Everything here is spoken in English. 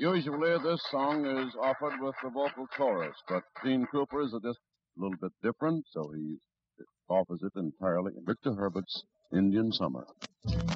Usually this song is offered with the vocal chorus, but Gene Krupa is just a little bit different, so he offers it entirely. Victor Herbert's Indian Summer.